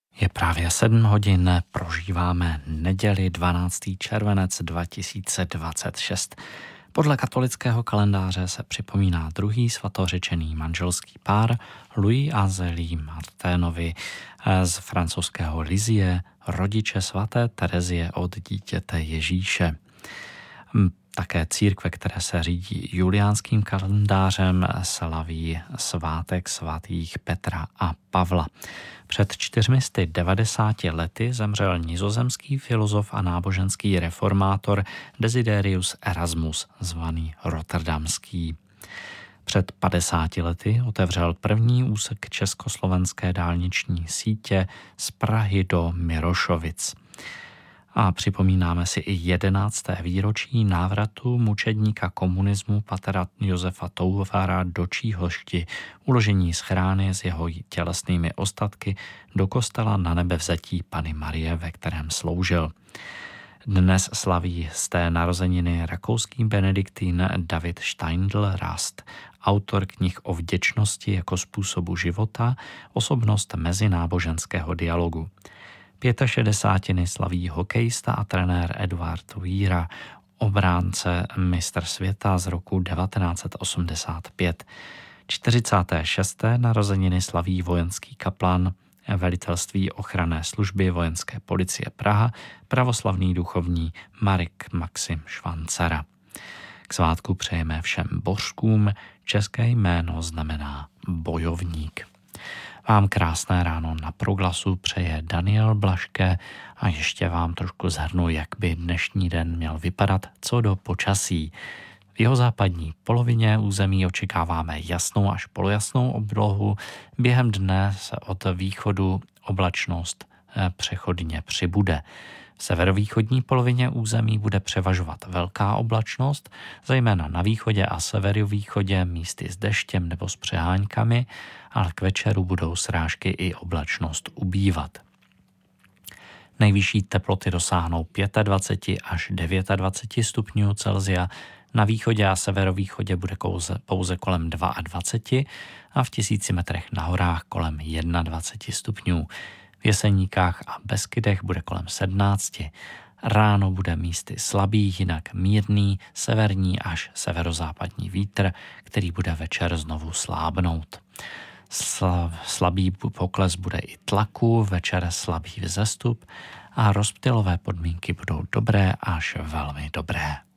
Je právě 7 hodin, prožíváme neděli 12. červenec 2026. Podle katolického kalendáře se připomíná druhý svatořečený manželský pár Louis a Zélie Martinovi z francouzského Lisie, rodiče svaté Terezie od dítěte Ježíše. Také církve, které se řídí juliánským kalendářem, slaví svátek svatých Petra a Pavla. Před 490 lety zemřel nizozemský filozof a náboženský reformátor Desiderius Erasmus, zvaný Rotterdamský. Před 50 lety otevřel první úsek československé dálniční sítě z Prahy do Mirošovic. A připomínáme si i 11. výročí návratu mučedníka komunismu patera Josefa Touvara do Číhošti, uložení schrány s jeho tělesnými ostatky do kostela na nebevzetí Panny Marie, ve kterém sloužil. Dnes slaví z té narozeniny rakouský benediktín David Steindl-Rast, autor knih o vděčnosti jako způsobu života, osobnost mezináboženského dialogu. 65 slaví hokejista a trenér Eduard Víra, obránce mistr světa z roku 1985. 46. narozeniny slaví vojenský kaplan velitelství ochranné služby vojenské policie Praha, pravoslavný duchovní Marek Maxim Švancera. K svátku přejeme všem božkům, české jméno znamená bojovník. Vám krásné ráno na Proglasu přeje Daniel Blažke a ještě vám trošku shrnu, jak by dnešní den měl vypadat co do počasí. V jihozápadní polovině území očekáváme jasnou až polojasnou oblohu, během dne se od východu oblačnost přechodně přibude. V severovýchodní polovině území bude převažovat velká oblačnost, zejména na východě a severovýchodě místy s deštěm nebo s přeháňkami, ale k večeru budou srážky i oblačnost ubývat. Nejvyšší teploty dosáhnou 25 až 29 stupňů Celsia, na východě a severovýchodě bude pouze kolem 22 a v 1000 metrech na horách kolem 21 stupňů. V Jeseníkách a Beskydech bude kolem 17. Ráno bude místy slabý, jinak mírný, severní až severozápadní vítr, který bude večer znovu slábnout. Slabý pokles bude i tlaku, večer slabý vzestup a rozptylové podmínky budou dobré až velmi dobré.